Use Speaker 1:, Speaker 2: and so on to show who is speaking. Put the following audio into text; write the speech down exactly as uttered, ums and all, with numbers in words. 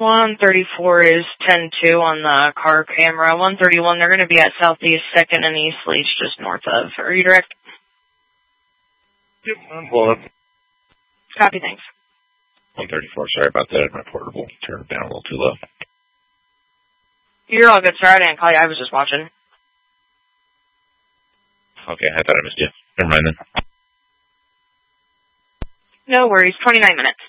Speaker 1: one thirty-four is ten two on the car camera. one thirty-one, they're going to be at Southeast second and East Leach, just north of. Are you direct?
Speaker 2: Yep, I'm pulling up.
Speaker 1: Copy, thanks.
Speaker 2: one thirty-four, sorry about that. My portable turned down a little too low.
Speaker 1: You're all good, sir. I didn't call you. I was just watching.
Speaker 2: Okay, I thought I missed you. Never mind then.
Speaker 1: No worries. twenty-nine minutes.